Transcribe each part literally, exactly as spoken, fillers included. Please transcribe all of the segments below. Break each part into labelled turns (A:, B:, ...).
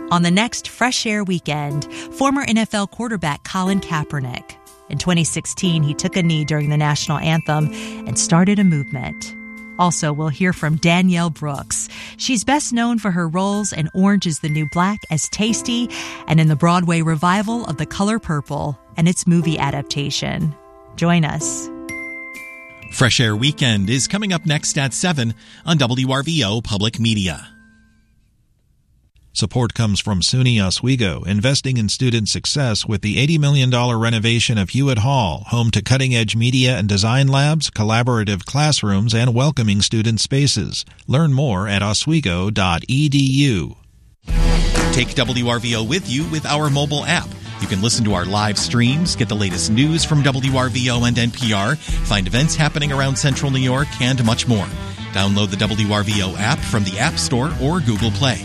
A: On the next Fresh Air Weekend, former N F L quarterback Colin Kaepernick. In twenty sixteen, he took a knee during the national anthem and started a movement. Also, we'll hear from Danielle Brooks. She's best known for her roles in Orange is the New Black as Tasty and in the Broadway revival of The Color Purple and its movie adaptation. Join us.
B: Fresh Air Weekend is coming up next at seven on W R V O Public Media.
C: Support comes from SUNY Oswego, investing in student success with the eighty million dollars renovation of Hewitt Hall, home to cutting-edge media and design labs, collaborative classrooms, and welcoming student spaces. Learn more at oswego dot e d u.
B: Take W R V O with you with our mobile app. You can listen to our live streams, get the latest news from W R V O and N P R, find events happening around Central New York, and much more. Download the W R V O app from the App Store or Google Play.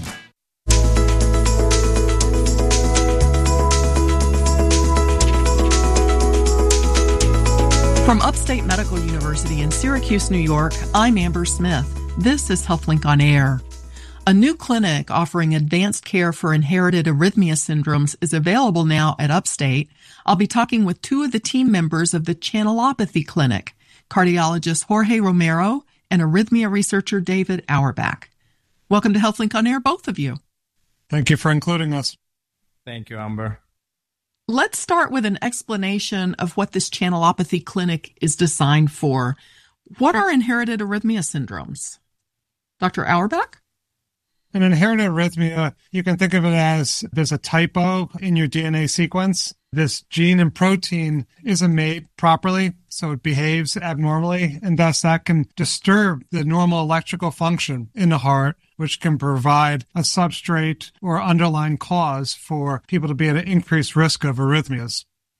D: From Upstate Medical University in Syracuse, New York, I'm Amber Smith. This is HealthLink on Air. A new clinic offering advanced care for inherited arrhythmia syndromes is available now at Upstate. I'll be talking with two of the team members of the Channelopathy Clinic, cardiologist Jorge Romero and arrhythmia researcher David Auerbach. Welcome to HealthLink on Air, both of you.
E: Thank you for including us.
F: Thank you, Amber.
D: Let's start with an explanation of what this Channelopathy Clinic is designed for. What are inherited arrhythmia syndromes? Doctor Auerbach?
E: An inherited arrhythmia, you can think of it as there's a typo in your D N A sequence. This gene and protein isn't made properly, so it behaves abnormally, and thus that can disturb the normal electrical function in the heart, which can provide a substrate or underlying cause for people to be at an increased risk of arrhythmias.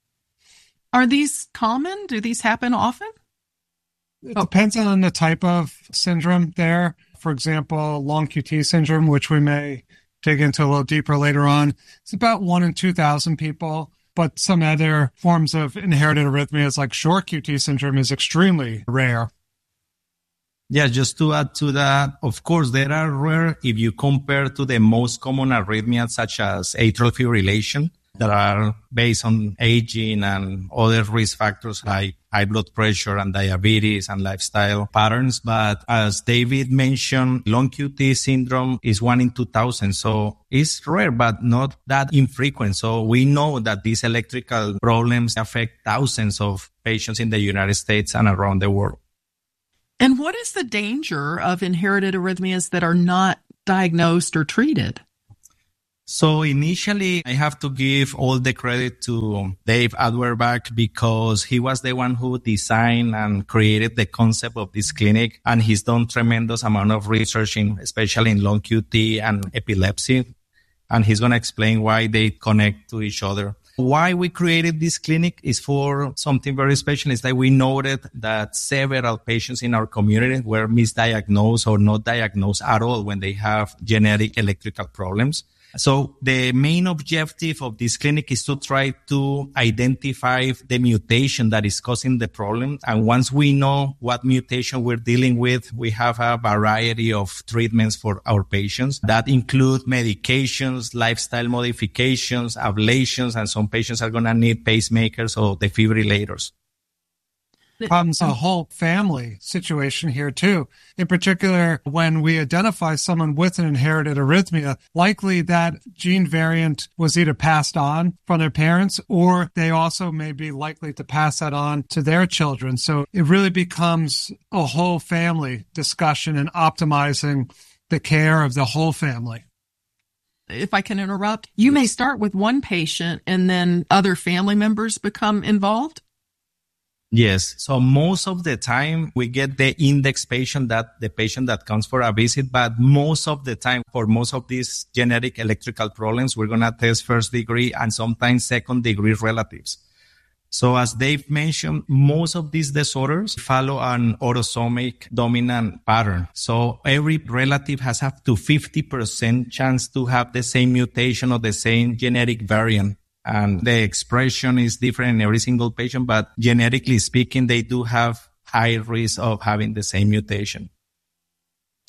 D: Are these common? Do these happen often?
E: It oh. depends on the type of syndrome there. For example, long Q T syndrome, which we may dig into a little deeper later on, it's about one in two thousand people. But some other forms of inherited arrhythmias like short Q T syndrome is extremely rare.
F: Yeah, just to add to that, of course, they are rare if you compare to the most common arrhythmias such as atrial fibrillation that are based on aging and other risk factors like high blood pressure and diabetes and lifestyle patterns. But as David mentioned, long Q T syndrome is one in two thousand. So it's rare, but not that infrequent. So we know that these electrical problems affect thousands of patients in the United States and around the world.
D: And what is the danger of inherited arrhythmias that are not diagnosed or treated?
F: So initially, I have to give all the credit to Dave Auerbach because he was the one who designed and created the concept of this clinic. And he's done tremendous amount of research, in, especially in long Q T and epilepsy. And he's going to explain why they connect to each other. Why we created this clinic is for something very special. Is that we noted that several patients in our community were misdiagnosed or not diagnosed at all when they have genetic electrical problems. So the main objective of this clinic is to try to identify the mutation that is causing the problem. And once we know what mutation we're dealing with, we have a variety of treatments for our patients that include medications, lifestyle modifications, ablations, and some patients are going to need pacemakers or defibrillators.
E: Becomes a whole family situation here too. In particular, when we identify someone with an inherited arrhythmia, likely that gene variant was either passed on from their parents or they also may be likely to pass that on to their children. So it really becomes a whole family discussion and optimizing the care of the whole family.
D: If I can interrupt, you may start with one patient and then other family members become involved?
F: Yes. So most of the time we get the index patient, that the patient that comes for a visit, but most of the time for most of these genetic electrical problems, we're going to test first degree and sometimes second degree relatives. So as Dave mentioned, most of these disorders follow an autosomic dominant pattern. So every relative has up to fifty percent chance to have the same mutation or the same genetic variant. And the expression is different in every single patient, but genetically speaking, they do have high risk of having the same mutation.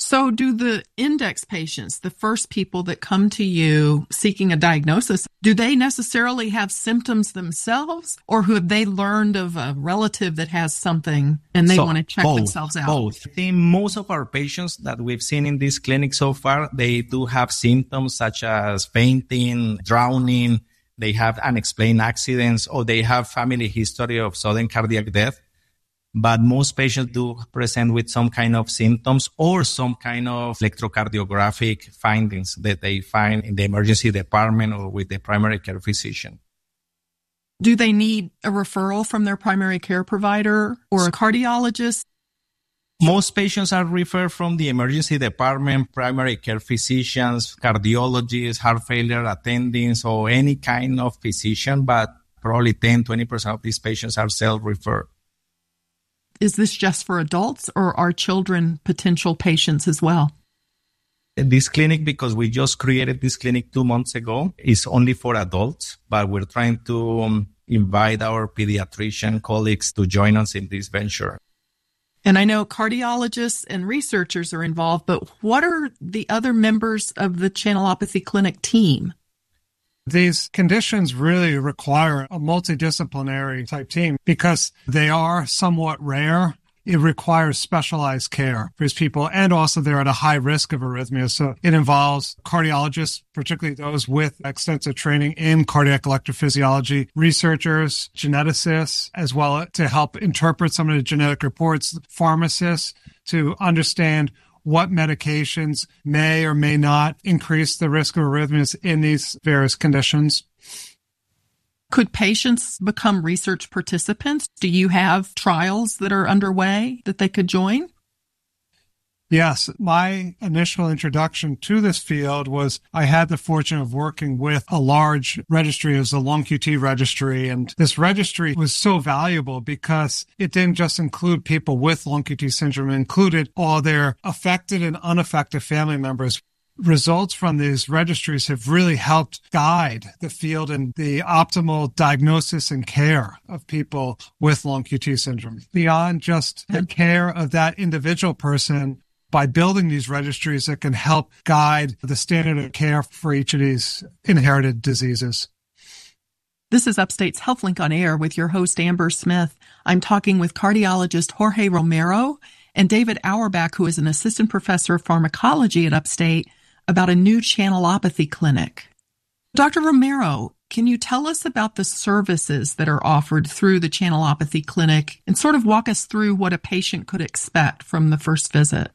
D: So do the index patients, the first people that come to you seeking a diagnosis, do they necessarily have symptoms themselves, or have they learned of a relative that has something and they
F: so
D: want to check
F: both,
D: themselves out?
F: Both. I think most of our patients that we've seen in this clinic so far, they do have symptoms such as fainting, drowning, they have unexplained accidents, or they have family history of sudden cardiac death. But most patients do present with some kind of symptoms or some kind of electrocardiographic findings that they find in the emergency department or with the primary care physician.
D: Do they need a referral from their primary care provider or a cardiologist?
F: Most patients are referred from the emergency department, primary care physicians, cardiologists, heart failure attendings, or any kind of physician, but probably ten, twenty percent of these patients are self-referred.
D: Is this just for adults, or are children potential patients as well?
F: This clinic, because we just created this clinic two months ago, is only for adults, but we're trying to um, invite our pediatrician colleagues to join us in this venture.
D: And I know cardiologists and researchers are involved, but what are the other members of the Channelopathy Clinic team?
E: These conditions really require a multidisciplinary type team because they are somewhat rare. It requires specialized care for these people, and also they're at a high risk of arrhythmia. So it involves cardiologists, particularly those with extensive training in cardiac electrophysiology, researchers, geneticists, as well to help interpret some of the genetic reports, pharmacists to understand what medications may or may not increase the risk of arrhythmias in these various conditions.
D: Could patients become research participants? Do you have trials that are underway that they could join?
E: Yes, my initial introduction to this field was I had the fortune of working with a large registry as the Lung-Q T registry. And this registry was so valuable because it didn't just include people with Lung-Q T syndrome, it included all their affected and unaffected family members. Results from these registries have really helped guide the field in the optimal diagnosis and care of people with Lung-Q T syndrome. Beyond just the care of that individual person, by building these registries that can help guide the standard of care for each of these inherited diseases.
D: This is Upstate's HealthLink on Air with your host, Amber Smith. I'm talking with cardiologist Jorge Romero and David Auerbach, who is an assistant professor of pharmacology at Upstate, about a new channelopathy clinic. Doctor Romero, can you tell us about the services that are offered through the channelopathy clinic and sort of walk us through what a patient could expect from the first visit?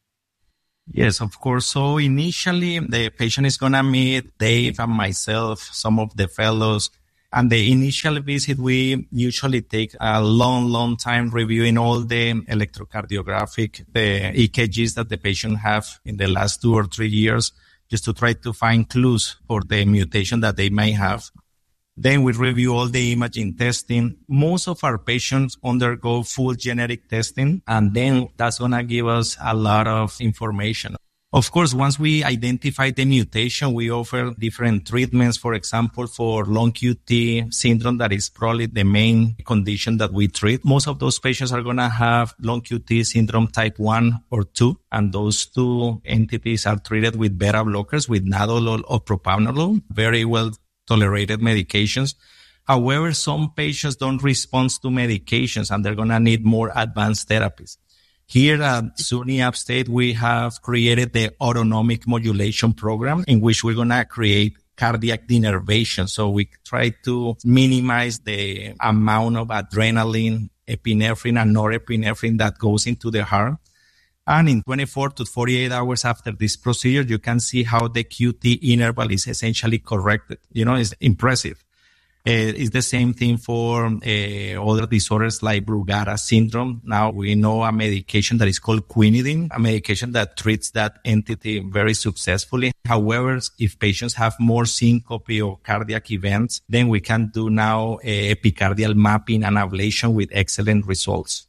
F: Yes, of course. So initially, the patient is going to meet Dave and myself, some of the fellows. And the initial visit, we usually take a long, long time reviewing all the electrocardiographic, the E K Gs that the patient have in the last two or three years, just to try to find clues for the mutation that they may have. Then we review all the imaging testing. Most of our patients undergo full genetic testing, and then that's going to give us a lot of information. Of course, once we identify the mutation, we offer different treatments. For example, for Lung-Q T syndrome, that is probably the main condition that we treat. Most of those patients are going to have Lung-Q T syndrome type one or two, and those two entities are treated with beta blockers, with nadolol or propranolol, very well tolerated medications. However, some patients don't respond to medications and they're going to need more advanced therapies. Here at SUNY Upstate, we have created the autonomic modulation program in which we're going to create cardiac denervation. So we try to minimize the amount of adrenaline, epinephrine, and norepinephrine that goes into the heart. And in twenty-four to forty-eight hours after this procedure, you can see how the Q T interval is essentially corrected. You know, it's impressive. Uh, it's the same thing for uh, other disorders like Brugada syndrome. Now we know a medication that is called quinidine, a medication that treats that entity very successfully. However, if patients have more syncope or cardiac events, then we can do now uh, epicardial mapping and ablation with excellent results.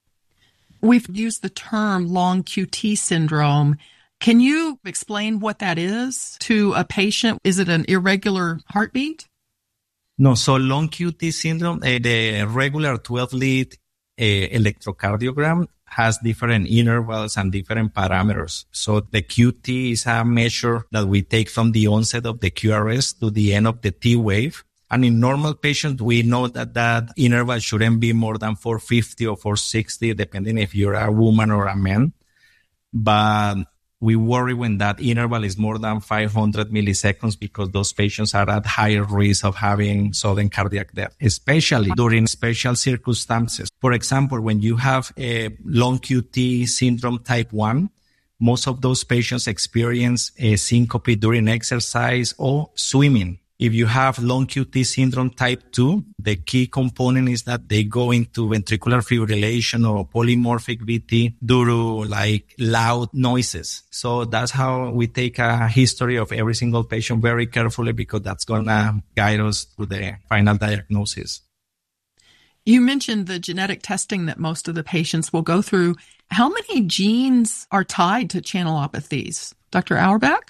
D: We've used the term Lung-Q T syndrome. Can you explain what that is to a patient? Is it an irregular heartbeat?
F: No, so Lung-Q T syndrome, uh, the regular twelve lead a electrocardiogram has different intervals and different parameters. So the Q T is a measure that we take from the onset of the Q R S to the end of the T wave. And in normal patients, we know that that interval shouldn't be more than four fifty or four sixty, depending if you're a woman or a man. But we worry when that interval is more than five hundred milliseconds because those patients are at higher risk of having sudden cardiac death, especially during special circumstances. For example, when you have a long Q T syndrome type one, most of those patients experience a syncope during exercise or swimming. If you have long Q T syndrome type two, the key component is that they go into ventricular fibrillation or polymorphic V T due to like loud noises. So that's how we take a history of every single patient very carefully because that's going to guide us to the final diagnosis.
D: You mentioned the genetic testing that most of the patients will go through. How many genes are tied to channelopathies? Doctor Auerbach?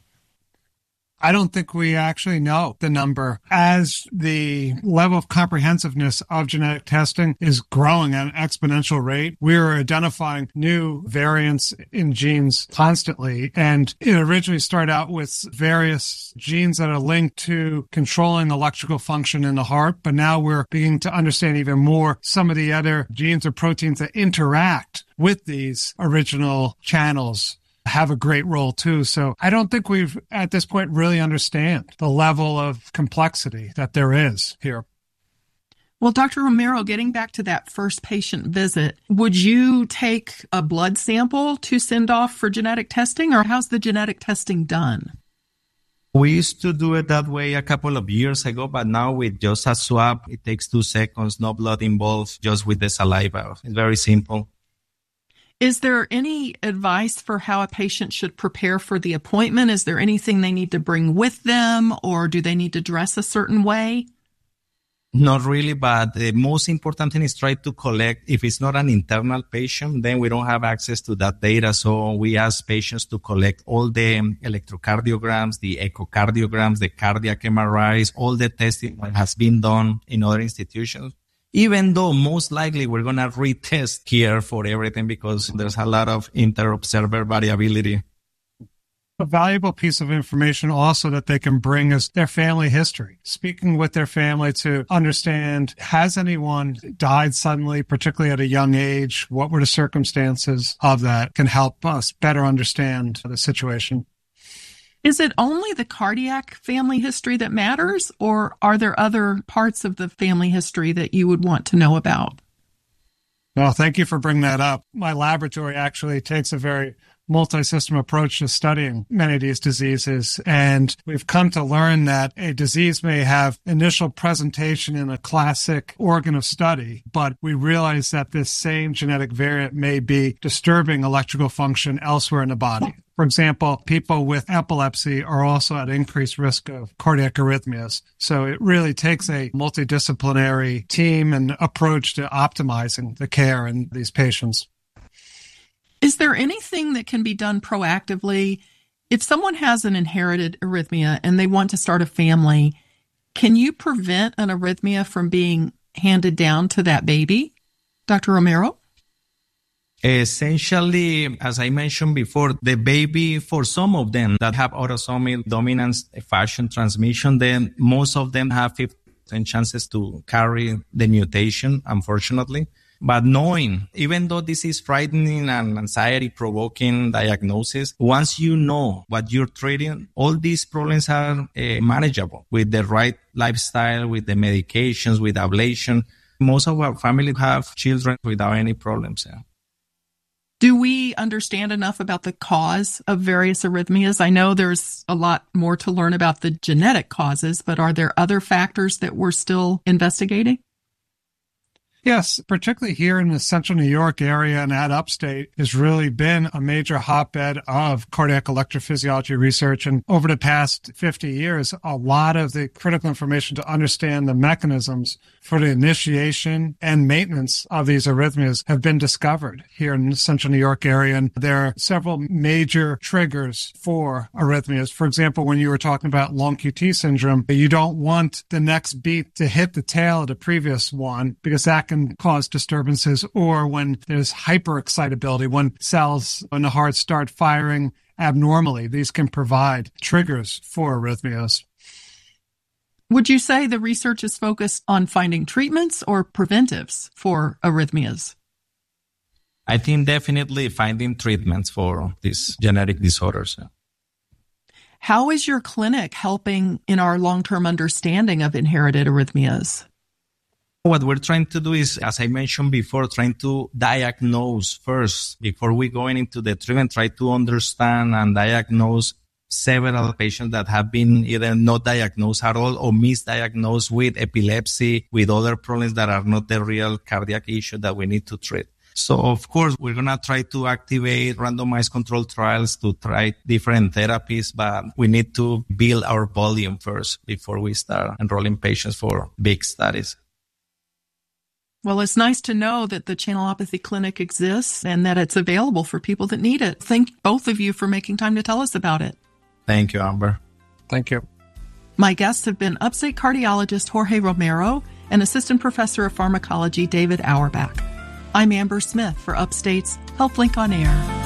E: I don't think we actually know the number. As the level of comprehensiveness of genetic testing is growing at an exponential rate, we're identifying new variants in genes constantly. And it originally started out with various genes that are linked to controlling electrical function in the heart, but now we're beginning to understand even more some of the other genes or proteins that interact with these original channels have a great role too. So I don't think we've at this point really understand the level of complexity that there is here.
D: Well, Doctor Romero, getting back to that first patient visit, would you take a blood sample to send off for genetic testing, or how's the genetic testing done?
F: We used to do it that way a couple of years ago, but now with just a swab, it takes two seconds, no blood involved, just with the saliva. It's very simple.
D: Is there any advice for how a patient should prepare for the appointment? Is there anything they need to bring with them, or do they need to dress a certain way?
F: Not really, but the most important thing is try to collect. If it's not an internal patient, then we don't have access to that data. So we ask patients to collect all the electrocardiograms, the echocardiograms, the cardiac M R Is, all the testing that has been done in other institutions. Even though most likely we're going to retest here for everything because there's a lot of inter-observer variability.
E: A valuable piece of information also that they can bring is their family history. Speaking with their family to understand, has anyone died suddenly, particularly at a young age? What were the circumstances of that? Can help us better understand the situation.
D: Is it only the cardiac family history that matters, or are there other parts of the family history that you would want to know about?
E: Well, thank you for bringing that up. My laboratory actually takes a very multi-system approach to studying many of these diseases, and we've come to learn that a disease may have initial presentation in a classic organ of study, but we realize that this same genetic variant may be disturbing electrical function elsewhere in the body. For example, people with epilepsy are also at increased risk of cardiac arrhythmias. So it really takes a multidisciplinary team and approach to optimizing the care in these patients.
D: Is there anything that can be done proactively? If someone has an inherited arrhythmia and they want to start a family, can you prevent an arrhythmia from being handed down to that baby? Doctor Romero?
F: Essentially, as I mentioned before, the baby, for some of them that have autosomal dominant fashion transmission, then most of them have fifty percent chances to carry the mutation, unfortunately. But knowing, even though this is frightening and anxiety-provoking diagnosis, once you know what you're treating, all these problems are uh, manageable with the right lifestyle, with the medications, with ablation. Most of our family have children without any problems. Yeah.
D: Do we understand enough about the cause of various arrhythmias? I know there's a lot more to learn about the genetic causes, but are there other factors that we're still investigating?
E: Yes, particularly here in the central New York area and at upstate has really been a major hotbed of cardiac electrophysiology research. And over the past fifty years, a lot of the critical information to understand the mechanisms for the initiation and maintenance of these arrhythmias have been discovered here in the central New York area. And there are several major triggers for arrhythmias. For example, when you were talking about long Q T syndrome, you don't want the next beat to hit the tail of the previous one because that can can cause disturbances, or when there's hyperexcitability, when cells in the heart start firing abnormally. These can provide triggers for arrhythmias.
D: Would you say the research is focused on finding treatments or preventives for arrhythmias?
F: I think definitely finding treatments for these genetic disorders.
D: How is your clinic helping in our long-term understanding of inherited arrhythmias?
F: What we're trying to do is, as I mentioned before, trying to diagnose first before we go into the treatment, try to understand and diagnose several patients that have been either not diagnosed at all or misdiagnosed with epilepsy, with other problems that are not the real cardiac issue that we need to treat. So, of course, we're going to try to activate randomized controlled trials to try different therapies, but we need to build our volume first before we start enrolling patients for big studies.
D: Well, it's nice to know that the Channelopathy Clinic exists and that it's available for people that need it. Thank both of you for making time to tell us about it.
F: Thank you, Amber.
E: Thank you.
D: My guests have been upstate cardiologist Jorge Romero and assistant professor of pharmacology David Auerbach. I'm Amber Smith for Upstate's HealthLink on Air.